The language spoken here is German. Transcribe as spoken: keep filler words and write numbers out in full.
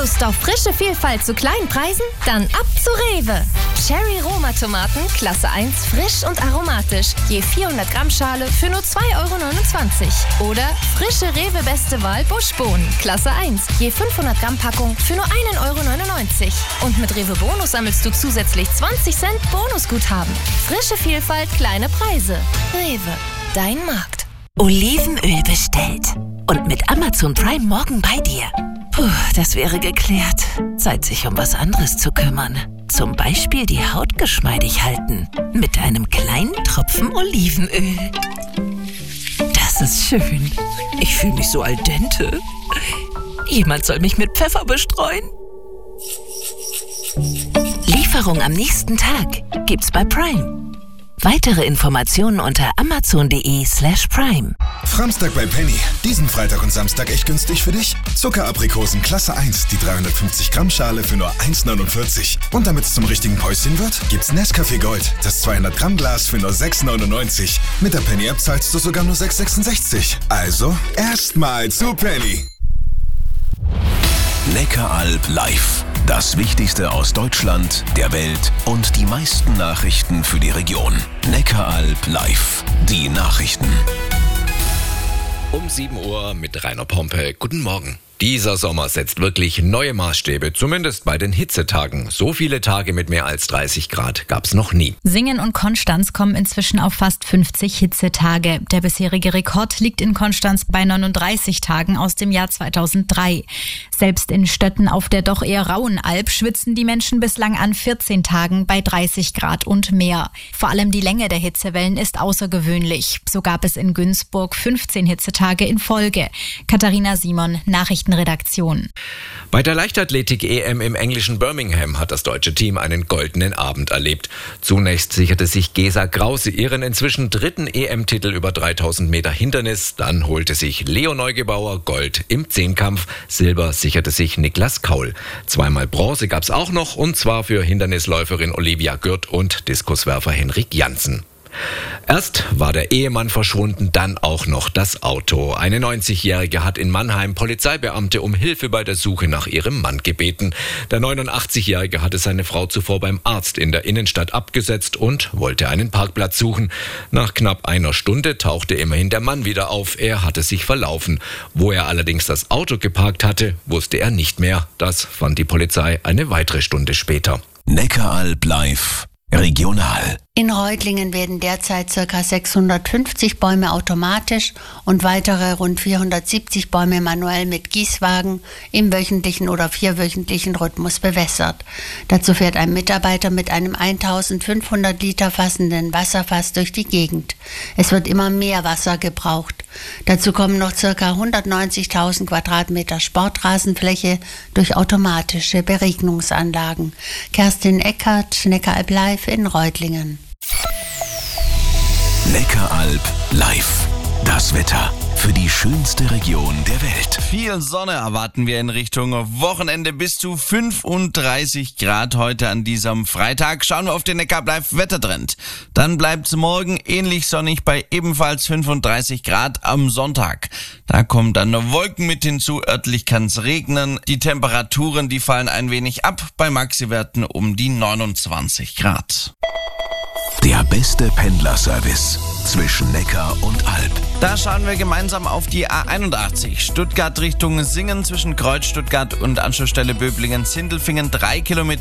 Lust auf frische Vielfalt zu kleinen Preisen? Dann ab zu Rewe. Cherry Roma Tomaten, Klasse eins, frisch und aromatisch. Je vierhundert Gramm Schale für nur zwei Euro neunundzwanzig. Oder frische Rewe Beste Wahl Buschbohnen, Klasse eins. Je fünfhundert Gramm Packung für nur ein Euro neunundneunzig. Und mit Rewe Bonus sammelst du zusätzlich zwanzig Cent Bonusguthaben. Frische Vielfalt, kleine Preise. Rewe, dein Markt. Olivenöl bestellt. Und mit Amazon Prime morgen bei dir. Puh, das wäre geklärt. Zeit, sich um was anderes zu kümmern. Zum Beispiel die Haut geschmeidig halten. Mit einem kleinen Tropfen Olivenöl. Das ist schön. Ich fühle mich so al dente. Jemand soll mich mit Pfeffer bestreuen. Lieferung am nächsten Tag gibt's bei Prime. Weitere Informationen unter amazon.de slash prime. Framstag bei Penny. Diesen Freitag und Samstag echt günstig für dich. Zuckeraprikosen Klasse eins, die dreihundertfünfzig Gramm Schale für nur eins neunundvierzig. Und damit es zum richtigen Päuschen wird, gibt's Nescafé Gold, das zweihundert Gramm Glas für nur sechs neunundneunzig. Mit der Penny-App zahlst du sogar nur sechs sechsundsechzig. Also, erstmal zu Penny. Neckaralb live. Das Wichtigste aus Deutschland, der Welt und die meisten Nachrichten für die Region. Neckaralb live. Die Nachrichten. Um sieben Uhr mit Rainer Pompe. Guten Morgen. Dieser Sommer setzt wirklich neue Maßstäbe, zumindest bei den Hitzetagen. So viele Tage mit mehr als dreißig Grad gab's noch nie. Singen und Konstanz kommen inzwischen auf fast fünfzig Hitzetage. Der bisherige Rekord liegt in Konstanz bei neununddreißig Tagen aus dem Jahr zweitausenddrei. Selbst in Stötten auf der doch eher rauen Alb schwitzen die Menschen bislang an vierzehn Tagen bei dreißig Grad und mehr. Vor allem die Länge der Hitzewellen ist außergewöhnlich. So gab es in Günzburg fünfzehn Hitzetage in Folge. Katharina Simon, Nachrichten Redaktion. Bei der Leichtathletik-E M im englischen Birmingham hat das deutsche Team einen goldenen Abend erlebt. Zunächst sicherte sich Gesa Krause ihren inzwischen dritten E M-Titel über dreitausend Meter Hindernis. Dann holte sich Leo Neugebauer Gold im Zehnkampf. Silber sicherte sich Niklas Kaul. Zweimal Bronze gab's auch noch, und zwar für Hindernisläuferin Olivia Gürt und Diskuswerfer Henrik Janssen. Erst war der Ehemann verschwunden, dann auch noch das Auto. Eine neunzigjährige hat in Mannheim Polizeibeamte um Hilfe bei der Suche nach ihrem Mann gebeten. Der neunundachtzigjährige hatte seine Frau zuvor beim Arzt in der Innenstadt abgesetzt und wollte einen Parkplatz suchen. Nach knapp einer Stunde tauchte immerhin der Mann wieder auf. Er hatte sich verlaufen. Wo er allerdings das Auto geparkt hatte, wusste er nicht mehr. Das fand die Polizei eine weitere Stunde später. Neckaralb live. Regional. In Reutlingen werden derzeit ca. sechshundertfünfzig Bäume automatisch und weitere rund vierhundertsiebzig Bäume manuell mit Gießwagen im wöchentlichen oder vierwöchentlichen Rhythmus bewässert. Dazu fährt ein Mitarbeiter mit einem eintausendfünfhundert Liter fassenden Wasserfass durch die Gegend. Es wird immer mehr Wasser gebraucht. Dazu kommen noch ca. hundertneunzigtausend Quadratmeter Sportrasenfläche durch automatische Beregnungsanlagen. Kerstin Eckert, Neckaralb live in Reutlingen. Neckaralb live. Das Wetter für die schönste Region der Welt. Viel Sonne erwarten wir in Richtung Wochenende, bis zu fünfunddreißig Grad heute an diesem Freitag. Schauen wir auf den Neckaralb live Wettertrend. Dann bleibt's morgen ähnlich sonnig bei ebenfalls fünfunddreißig Grad am Sonntag. Da kommen dann Wolken mit hinzu, örtlich kann's regnen. Die Temperaturen, die fallen ein wenig ab, bei Maxiwerten um die neunundzwanzig Grad. Der beste Pendlerservice zwischen Neckar und Alb. Da schauen wir gemeinsam auf die A einundachtzig. Stuttgart Richtung Singen zwischen Kreuz Stuttgart und Anschlussstelle Böblingen-Sindelfingen. Drei Kilometer